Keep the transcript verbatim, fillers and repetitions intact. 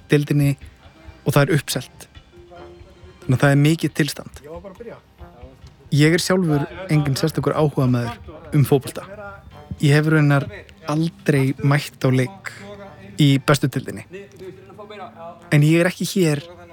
deildinni og það er uppselt. Þannig að það er mikið tilstand. Ég er sjálfur engin sérstakur áhugamaður um fótbolta. Ég hef raunar aldrei mætt á leik í bestu deildinni. En ég er ekki hér